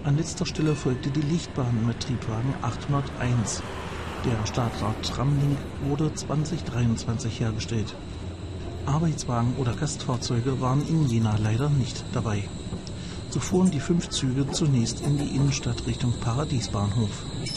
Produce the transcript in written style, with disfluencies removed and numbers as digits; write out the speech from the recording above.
An letzter Stelle folgte die Lichtbahn mit Triebwagen 801. Der Stadtrat-Tramlink wurde 2023 hergestellt. Arbeitswagen oder Gastfahrzeuge waren in Jena leider nicht dabei. So fuhren die 5 Züge zunächst in die Innenstadt Richtung Paradiesbahnhof.